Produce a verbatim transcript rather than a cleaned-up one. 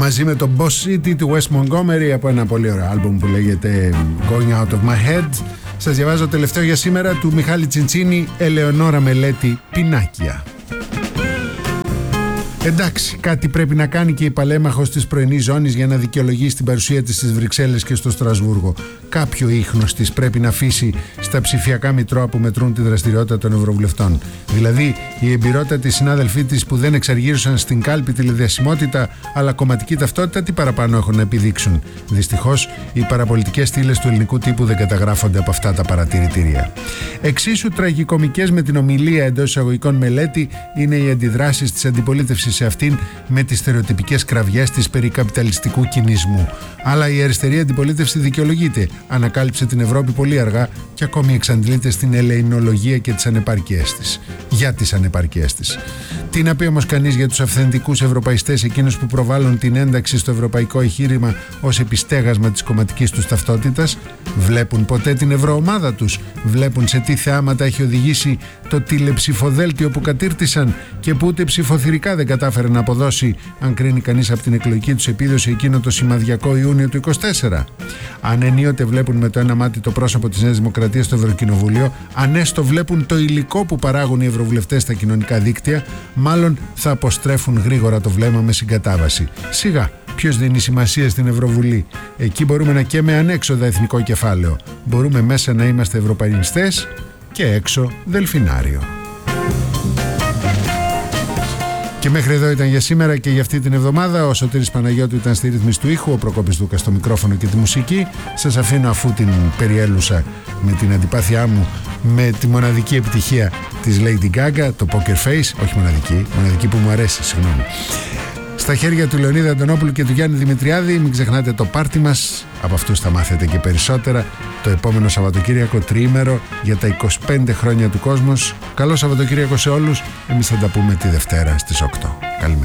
μαζί με το Boss City του Wes Montgomery από ένα πολύ ωραίο άλμπουμ που λέγεται Going Out of My Head. Σας διαβάζω τελευταίο για σήμερα του Μιχάλη Τσιντσίνη, Ελεονόρα Μελέτη, Πινάκια. Εντάξει, κάτι πρέπει να κάνει και η παλέμαχος της πρωινής ζώνης για να δικαιολογήσει την παρουσία της στις Βρυξέλλες και στο Στρασβούργο. Κάποιο ίχνος της πρέπει να αφήσει στα ψηφιακά μητρώα που μετρούν τη δραστηριότητα των ευρωβουλευτών. Δηλαδή, οι εμπειρότατοι συνάδελφοί της που δεν εξαργύρωσαν στην κάλπη τηλεδιασημότητα αλλά κομματική ταυτότητα, τι παραπάνω έχουν να επιδείξουν. Δυστυχώς, οι παραπολιτικές στήλες του ελληνικού τύπου δεν καταγράφονται από αυτά τα παρατηρητήρια. Εξίσου τραγικομικές με την ομιλία εντός εισαγωγικών Μελέτη είναι οι αντιδράσεις της αντιπολίτευσης σε αυτήν με τις στερεοτυπικές κραυγές της περί καπιταλιστικού κινησμού. Αλλά η αριστερή αντιπολίτευση δικαιολογείται. Ανακάλυψε την Ευρώπη πολύ αργά και ακόμη εξαντλείται στην ελεηνολογία και τις ανεπάρκειές της. Για τις ανεπάρκειές της. Τι να πει όμως κανείς για τους αυθεντικούς ευρωπαϊστές, εκείνους που προβάλλουν την ένταξη στο ευρωπαϊκό εγχείρημα ως επιστέγασμα της κομματικής τους ταυτότητας? Βλέπουν ποτέ την ευρωομάδα τους? Βλέπουν σε τι θεάματα έχει οδηγήσει το τηλεψηφοδέλτιο που κατήρτισαν και που ούτε ψηφοθυρικά δεν κατάφερε να αποδώσει, αν κρίνει κανείς από την εκλογική τους επίδοση εκείνο το σημαδιακό Ιούνιο του είκοσι τέσσερα? Αν ενίοτε βλέπουν με το ένα μάτι το πρόσωπο της Νέας Δημοκρατίας στο Ευρωκοινοβούλιο, αν έστω βλέπουν το υλικό που παράγουν οι ευρωβουλευτές στα κοινωνικά δίκτυα, μάλλον θα αποστρέφουν γρήγορα το βλέμμα με συγκατάβαση. Σιγά, ποιος δίνει σημασία στην Ευρωβουλή? Εκεί μπορούμε να καίμε ανέξοδα εθνικό κεφάλαιο. Μπορούμε μέσα να είμαστε ευρωπαϊστές και έξω δελφινάριο. Και μέχρι εδώ ήταν για σήμερα και για αυτή την εβδομάδα. Ο Σωτήρης Παναγιώτου ήταν στη ρύθμιση του ήχου, ο Προκόπης Δούκας στο μικρόφωνο και τη μουσική. Σας αφήνω, αφού την περιέλουσα με την αντιπάθειά μου με τη μοναδική επιτυχία της Lady Gaga, το Poker Face, όχι μοναδική, μοναδική που μου αρέσει, συγγνώμη. Στα χέρια του Λεωνίδα Αντωνόπουλου και του Γιάννη Δημητριάδη. Μην ξεχνάτε το πάρτι μας, από αυτούς θα μάθετε και περισσότερα, το επόμενο Σαββατοκύριακο τριήμερο για τα είκοσι πέντε χρόνια του κόσμος. Καλό Σαββατοκύριακο σε όλους. Εμείς θα τα πούμε τη Δευτέρα στις οκτώ. Καλημέρα.